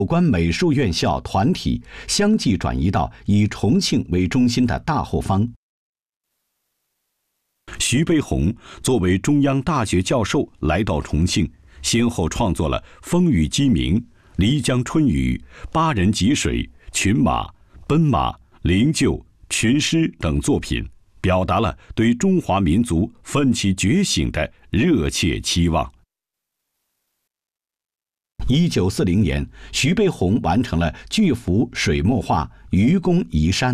有关美术院校团体相继转移到以重庆为中心的大后方。徐悲鸿作为中央大学教授来到重庆，先后创作了《风雨鸡鸣》《漓江春雨》《八人汲水》《群马》《奔马》《灵柩》《群诗》等作品，表达了对中华民族奋起觉醒的热切期望。1940年，徐悲鸿完成了巨幅水墨画《愚公移山》。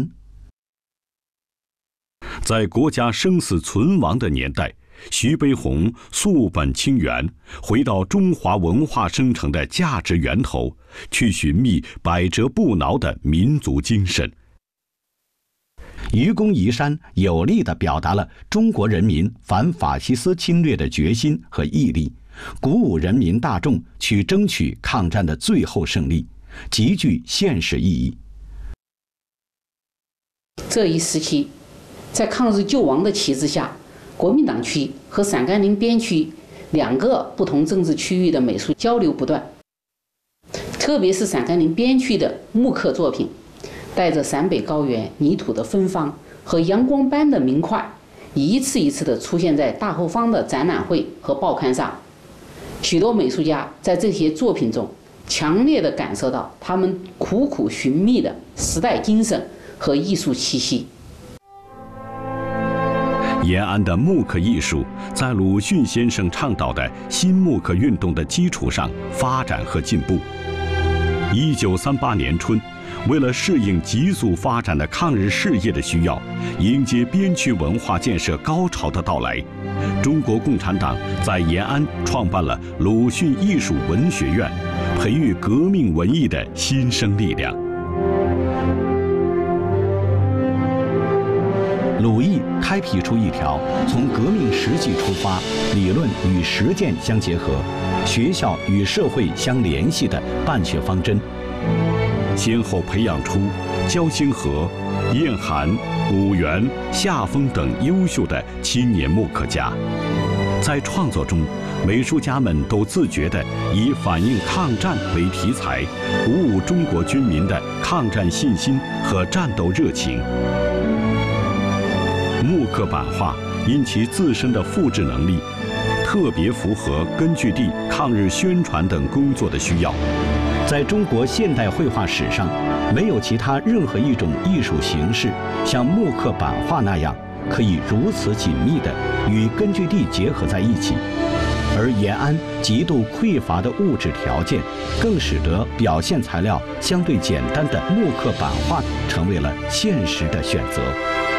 在国家生死存亡的年代，徐悲鸿溯本清源，回到中华文化生成的价值源头，去寻觅百折不挠的民族精神。愚公移山有力地表达了中国人民反法西斯侵略的决心和毅力，鼓舞人民大众去争取抗战的最后胜利，极具现实意义。 这一时期，在抗日救亡的旗帜下，国民党区和陕甘宁边区两个不同政治区域的美术交流不断，特别是陕甘宁边区的木刻作品，带着陕北高原泥土的芬芳和阳光般的明快，一次一次地出现在大后方的展览会和报刊上。许多美术家在这些作品中强烈地感受到他们苦苦寻觅的时代精神和艺术气息。 延安的木刻艺术在鲁迅先生倡导的新木刻运动的基础上发展和进步。1938年春，为了适应急速发展的抗日事业的需要，迎接边区文化建设高潮的到来，中国共产党在延安创办了鲁迅艺术文学院，培育革命文艺的新生力量。鲁艺开辟出一条从革命实际出发，理论与实践相结合，学校与社会相联系的办学方针，先后培养出焦星河、晏寒、古元、夏风等优秀的青年木刻家。在创作中，美术家们都自觉地以反映抗战为题材，鼓舞中国军民的抗战信心和战斗热情。木刻版画因其自身的复制能力，特别符合根据地抗日宣传等工作的需要。在中国现代绘画史上，没有其他任何一种艺术形式像木刻版画那样，可以如此紧密地与根据地结合在一起。而延安极度匮乏的物质条件，更使得表现材料相对简单的木刻版画成为了现实的选择。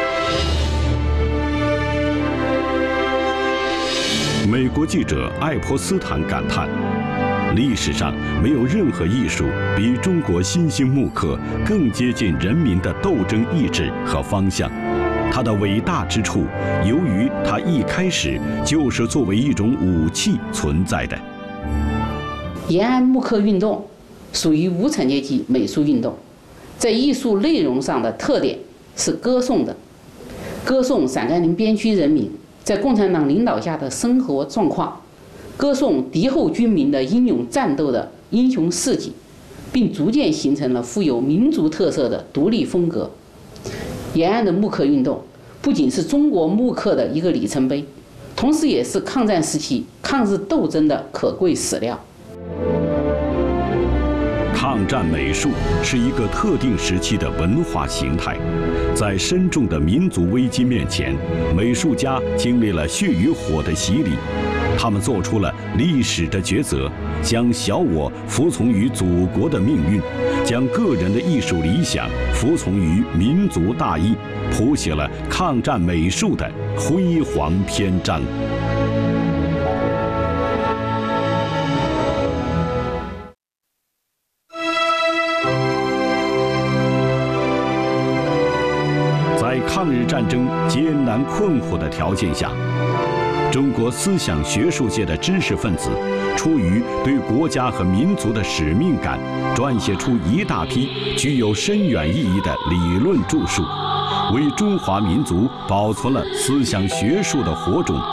美国记者爱泼斯坦感叹，历史上没有任何艺术比中国新兴木刻更接近人民的斗争意志和方向。它的伟大之处，由于它一开始就是作为一种武器存在的。 延安木刻运动属于无产阶级美术运动，在艺术内容上的特点是歌颂陕甘宁边区人民在共产党领导下的生活状况，歌颂敌后军民的英勇战斗的英雄事迹，并逐渐形成了富有民族特色的独立风格。延安的木刻运动不仅是中国木刻的一个里程碑，同时也是抗战时期抗日斗争的可贵史料。 抗战美术是一个特定时期的文化形态，在深重的民族危机面前，美术家经历了血与火的洗礼，他们做出了历史的抉择，将小我服从于祖国的命运，将个人的艺术理想服从于民族大义，谱写了抗战美术的辉煌篇章。在抗日战争艰难困苦的条件下，中国思想学术界的知识分子出于对国家和民族的使命感，撰写出一大批具有深远意义的理论著述，为中华民族保存了思想学术的火种。